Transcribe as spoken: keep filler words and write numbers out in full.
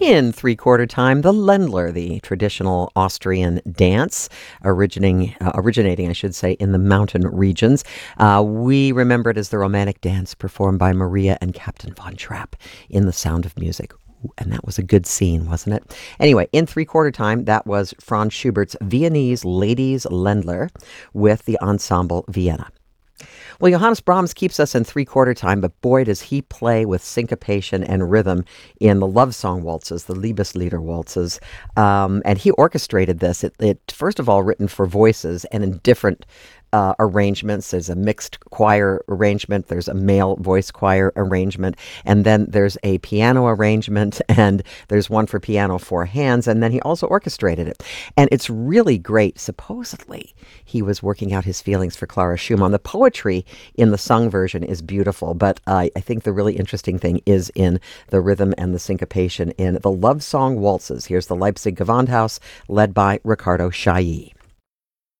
In three-quarter time, the Ländler, the traditional Austrian dance, originating, uh, originating, I should say, in the mountain regions. Uh, we remember it as the romantic dance performed by Maria and Captain Von Trapp in The Sound of Music. And that was a good scene, wasn't it? Anyway, in three-quarter time, that was Franz Schubert's Viennese Ladies Ländler with the Ensemble Vienna. Well, Johannes Brahms keeps us in three-quarter time, but boy, does he play with syncopation and rhythm in the love song waltzes, the Liebeslieder waltzes. Um, and he orchestrated this. It, it, first of all, written for voices and in different uh, arrangements. There's a mixed choir arrangement. There's a male voice choir arrangement. And then there's a piano arrangement. And there's one for piano, four hands. And then he also orchestrated it. And it's really great. Supposedly, he was working out his feelings for Clara Schumann. The poetry in the sung version is beautiful, but uh, I think the really interesting thing is in the rhythm and the syncopation in the love song waltzes. Here's the Leipzig Gewandhaus, led by Riccardo Chailly.